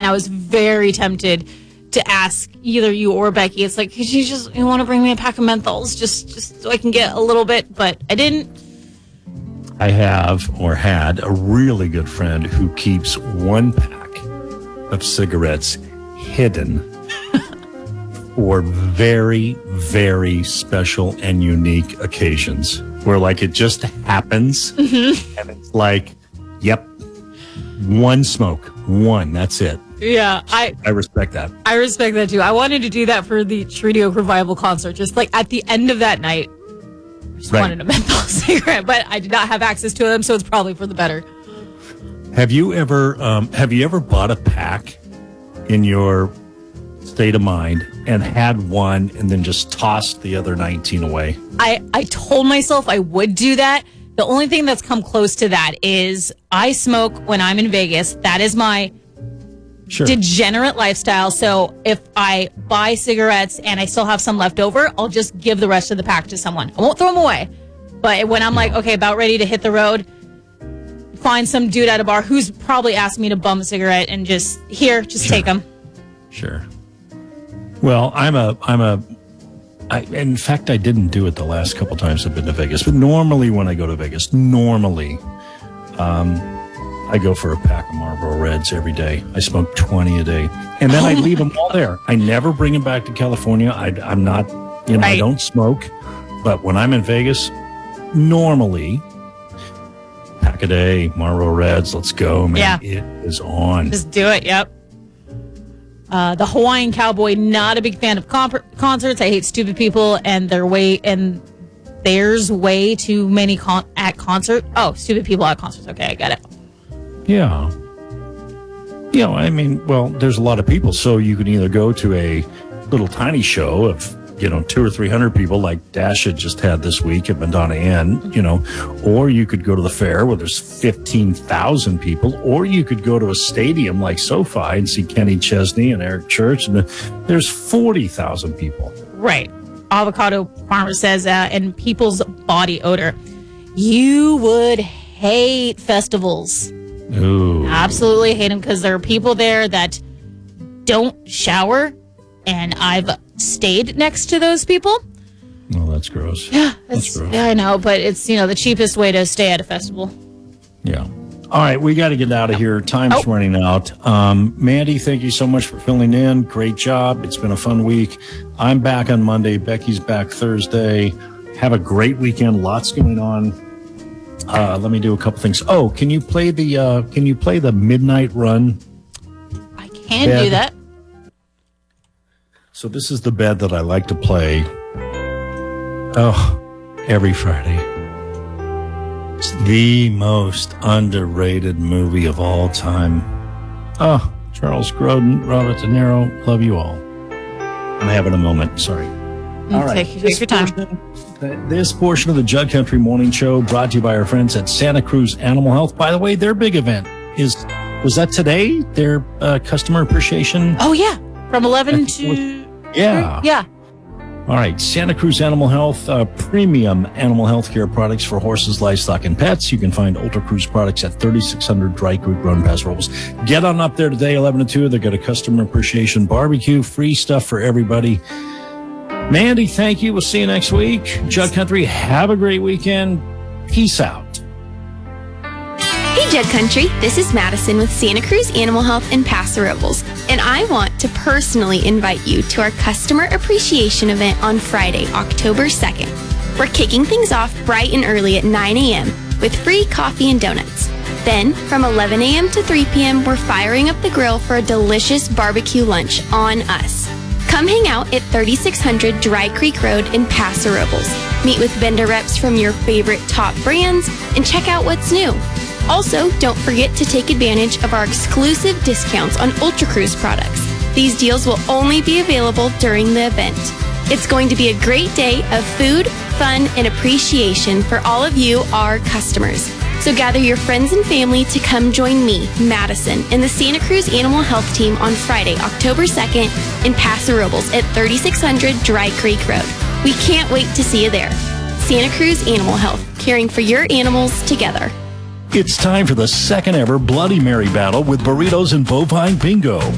I was very tempted to ask either you or Becky. It's like, could you want to bring me a pack of menthols just so I can get a little bit, but I didn't. I have or had a really good friend who keeps one pack of cigarettes hidden for very, very special and unique occasions where like it just happens and it's like, yep, one smoke, that's it. Yeah, I respect that. I respect that too. I wanted to do that for the Treaty Oak Revival concert. Just like at the end of that night, I just wanted a menthol cigarette, but I did not have access to them, so it's probably for the better. Have you ever bought a pack in your state of mind and had one and then just tossed the other 19 away? I told myself I would do that. The only thing that's come close to that is I smoke when I'm in Vegas. That is my degenerate lifestyle. So if I buy cigarettes and I still have some left over, I'll just give the rest of the pack to someone. I won't throw them away. But when I'm like, okay, about ready to hit the road, find some dude at a bar who's probably asked me to bum a cigarette and just take them. Sure. Well, in fact, I didn't do it the last couple times I've been to Vegas. But normally when I go to Vegas, I go for a pack of Marlboro Reds every day. I smoke 20 a day. And then I leave them all there. I never bring them back to California. I'm not, I don't smoke. But when I'm in Vegas, normally, pack a day, Marlboro Reds, let's go, man. Yeah. It is on. Just do it, yep. The Hawaiian Cowboy, not a big fan of concerts. I hate stupid people and there's way too many at concert. Oh, stupid people at concerts. Okay, I get it. Yeah. There's a lot of people, so you can either go to a little tiny show of, 200 or 300 people like Dasha just had this week at Madonna Inn, or you could go to the fair where there's 15,000 people, or you could go to a stadium like SoFi and see Kenny Chesney and Eric Church, and there's 40,000 people. Right. Avocado Farmer says, and people's body odor. You would hate festivals. Ooh. Absolutely hate them because there are people there that don't shower, and I've stayed next to those people. Oh, that's gross. Yeah, that's gross. Yeah, I know, but it's the cheapest way to stay at a festival. Yeah. All right, we got to get out of here. Time's running out. Mandy, thank you so much for filling in. Great job. It's been a fun week. I'm back on Monday. Becky's back Thursday. Have a great weekend. Lots going on. Let me do a couple things. Oh, can you play the Midnight Run? I can do that. So this is the bed that I like to play. Every Friday. It's the most underrated movie of all time. Charles Grodin, Robert De Niro, love you all. I'm having a moment. Sorry. All right. Take your time. This portion of the Jug Country Morning Show brought to you by our friends at Santa Cruz Animal Health. By the way, their big event was that today? Their customer appreciation? Oh, yeah. From 11 to... Yeah. Yeah. All right. Santa Cruz Animal Health, premium animal health care products for horses, livestock, and pets. You can find Ultra Cruise products at 3600 Dry Creek Road in Paso Robles. Get on up there today, 11 to 2. They've got a customer appreciation barbecue, free stuff for everybody. Mandy, thank you. We'll see you next week. Jug Country, have a great weekend. Peace out. Hey, Jug Country. This is Madison with Santa Cruz Animal Health in Paso Robles, and I want to personally invite you to our Customer Appreciation event on Friday, October 2nd. We're kicking things off bright and early at 9 a.m. with free coffee and donuts. Then, from 11 a.m. to 3 p.m., we're firing up the grill for a delicious barbecue lunch on us. Come hang out at 3600 Dry Creek Road in Paso Robles. Meet with vendor reps from your favorite top brands and check out what's new. Also, don't forget to take advantage of our exclusive discounts on Ultra Cruise products. These deals will only be available during the event. It's going to be a great day of food, fun, and appreciation for all of you, our customers. So gather your friends and family to come join me, Madison, and the Santa Cruz Animal Health team on Friday, October 2nd in Paso Robles at 3600 Dry Creek Road. We can't wait to see you there. Santa Cruz Animal Health, caring for your animals together. It's time for the second ever Bloody Mary battle with burritos and bovine bingo.